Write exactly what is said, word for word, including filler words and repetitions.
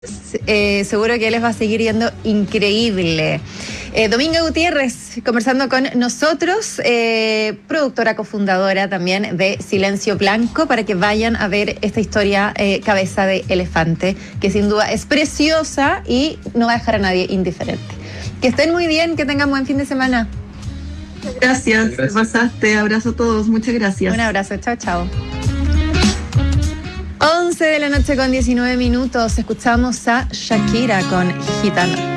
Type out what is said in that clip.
Eh, seguro que les va a seguir yendo increíble. Eh, Dominga Gutiérrez, conversando con nosotros, eh, productora cofundadora también de Silencio Blanco, para que vayan a ver esta historia eh, Cabeza de Elefante, que sin duda es preciosa y no va a dejar a nadie indiferente. Que estén muy bien, que tengan buen fin de semana. Gracias, gracias. Pasaste, abrazo a todos, muchas gracias. Un abrazo, chao, chao. once de la noche con diecinueve minutos, escuchamos a Shakira con Gitana.